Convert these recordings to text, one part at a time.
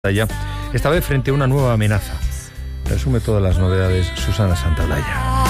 Ya, esta vez frente a una nueva amenaza. Resume todas las novedades Susana Santaolalla.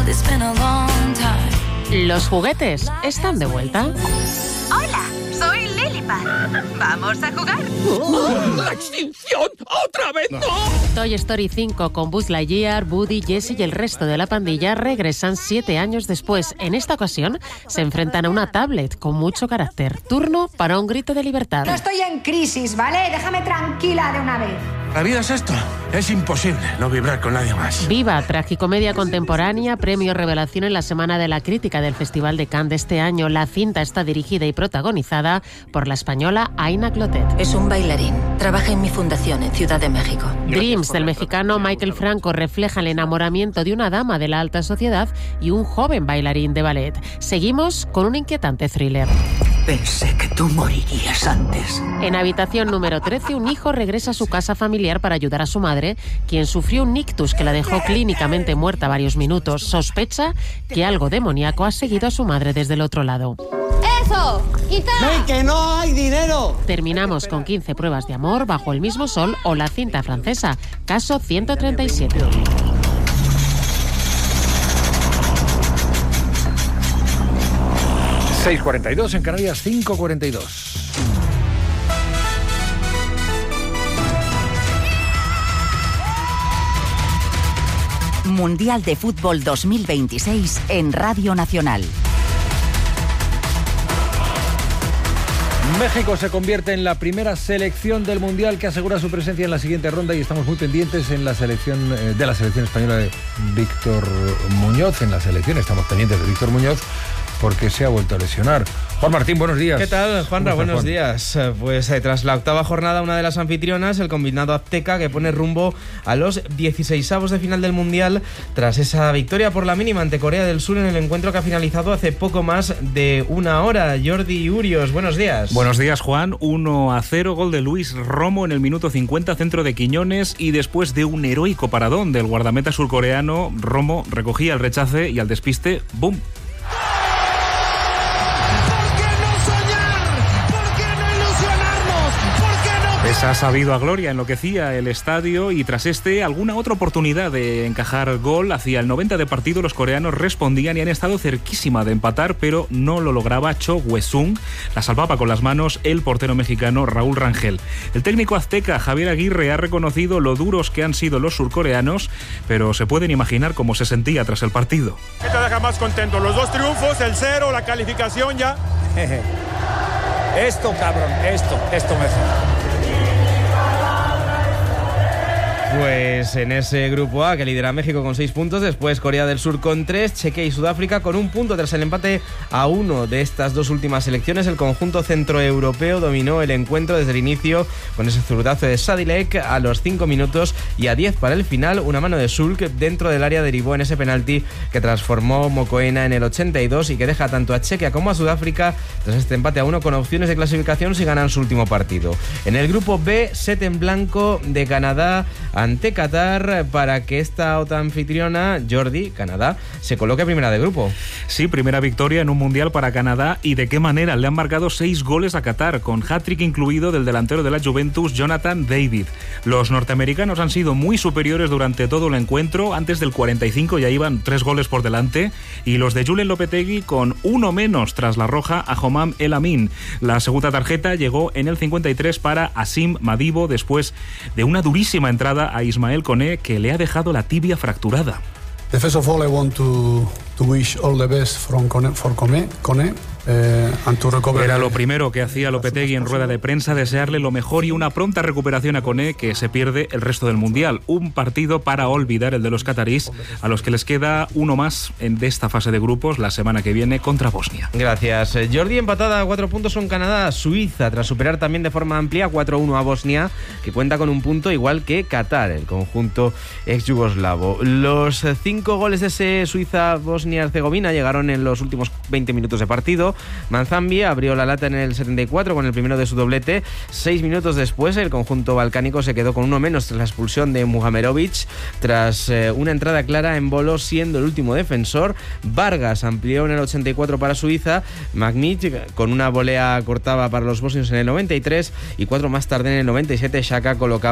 Los juguetes están de vuelta. Hola, soy Lillipad. ¿Vamos a jugar? ¡La extinción! ¡Otra vez no! Toy Story 5 con Buzz Lightyear, Woody, Jessie y el resto de la pandilla regresan 7 años después. En esta ocasión se enfrentan a una tablet con mucho carácter. Turno para un grito de libertad. No estoy en crisis, ¿vale? Déjame tranquila de una vez. La vida es esto. Es imposible no vibrar con nadie más. Viva, tragicomedia contemporánea, premio Revelación en la Semana de la Crítica del Festival de Cannes de este año. La cinta está dirigida y protagonizada por la española Aina Clotet. Es un bailarín. Trabaja en mi fundación en Ciudad de México. Dreams, del mexicano Michael Franco, refleja el enamoramiento de una dama de la alta sociedad y un joven bailarín de ballet. Seguimos con un inquietante thriller. Pensé que tú morirías antes. En habitación número 13, un hijo regresa a su casa familiar para ayudar a su madre, quien sufrió un ictus que la dejó clínicamente muerta varios minutos. Sospecha que algo demoníaco ha seguido a su madre desde el otro lado. ¡Eso! ¡Quita! ¡Ven, que no hay dinero! Terminamos con 15 pruebas de amor, Bajo el mismo sol o la cinta francesa, Caso 137. 6:42 en Canarias, 5:42. Mundial de Fútbol 2026 en Radio Nacional. México se convierte en la primera selección del Mundial que asegura su presencia en la siguiente ronda y estamos muy pendientes en la selección de la selección española de Víctor Muñoz. Estamos pendientes de Víctor Muñoz porque se ha vuelto a lesionar. Juan Martín, buenos días. ¿Qué tal, Juanra? Buenos días. Pues tras la octava jornada, una de las anfitrionas, el combinado azteca, que pone rumbo a los 16avos de final del Mundial tras esa victoria por la mínima ante Corea del Sur en el encuentro que ha finalizado hace poco más de una hora. Jordi Urios, buenos días. Buenos días, Juan. 1-0, gol de Luis Romo en el minuto 50, centro de Quiñones, y después de un heroico paradón del guardameta surcoreano, Romo recogía el rechace y al despiste, ¡bum! Ha sabido a gloria, enloquecía el estadio y tras alguna otra oportunidad de encajar gol hacia el 90 de partido, los coreanos respondían y han estado cerquísima de empatar, pero no lo lograba Cho Hwesung. La salvaba con las manos el portero mexicano Raúl Rangel. El técnico azteca Javier Aguirre ha reconocido lo duros que han sido los surcoreanos, pero se pueden imaginar cómo se sentía tras el partido. ¿Qué te deja más contento? ¿Los 2 triunfos, el 0, la calificación ya? Esto, cabrón, esto me... Pues en ese grupo A que lidera México con 6 puntos, después Corea del Sur con 3, Chequia y Sudáfrica con 1 punto. Tras el empate a 1 de estas dos últimas selecciones, el conjunto centroeuropeo dominó el encuentro desde el inicio con ese zurdazo de Sadilek a los 5 minutos y a 10 para el final. Una mano de Sulk dentro del área derivó en ese penalti que transformó Mokoena en el 82 y que deja tanto a Chequia como a Sudáfrica tras este empate a 1 con opciones de clasificación si ganan su último partido. En el grupo B, set en blanco de Canadá ante Qatar para que esta otra anfitriona, Jordi, Canadá, se coloque primera de grupo. Sí, primera victoria en un Mundial para Canadá, y de qué manera. Le han marcado 6 goles a Qatar, con hat-trick incluido del delantero de la Juventus, Jonathan David. Los norteamericanos han sido muy superiores durante todo el encuentro. Antes del 45 ya iban 3 goles por delante, y los de Julen Lopetegui con 1 menos tras la roja a Homam El Amin. La segunda tarjeta llegó en el 53 para Asim Madibo, después de una durísima entrada a Ismael Koné, que le ha dejado la tibia fracturada. First of all, I want to wish all the best for Koné. Era lo primero que hacía Lopetegui en rueda de prensa, desearle lo mejor y una pronta recuperación a Koné, que se pierde el resto del Mundial. Un partido para olvidar, el de los catarís, a los que les queda uno más de esta fase de grupos la semana que viene contra Bosnia. Gracias, Jordi. Empatada a 4 puntos con Canadá-Suiza, tras superar también de forma amplia 4-1 a Bosnia, que cuenta con 1 punto, igual que Qatar, el conjunto ex-yugoslavo. Los 5 goles de ese Suiza-Bosnia-Herzegovina llegaron en los últimos 20 minutos de partido. México. Manzambi abrió la lata en el 74 con el primero de su doblete. 6 minutos después, el conjunto balcánico se quedó con uno menos tras la expulsión de Muhamerovic, tras una entrada clara en Bolo, siendo el último defensor. Vargas amplió en el 84 para Suiza. Magnic con una volea cortaba para los bosnios en el 93 y 4 más tarde, en el 97, Xhaka colocaba